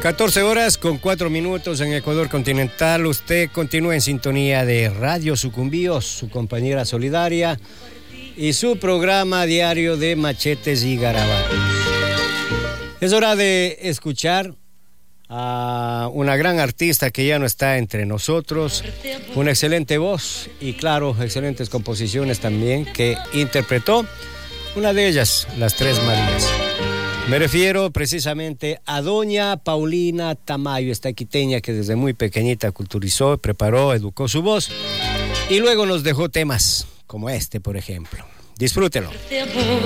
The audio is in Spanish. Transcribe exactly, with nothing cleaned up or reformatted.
catorce horas con cuatro minutos en Ecuador continental. Usted continúa en sintonía de Radio Sucumbíos, su compañera solidaria, y su programa diario de Machetes y Garabatos. Es hora de escuchar a una gran artista que ya no está entre nosotros, una excelente voz y, claro, excelentes composiciones también que interpretó. Una de ellas, Las Tres Marías. Me refiero precisamente a doña Paulina Tamayo, esta quiteña que desde muy pequeñita culturizó, preparó, educó su voz y luego nos dejó temas como este, por ejemplo. Disfrútelo.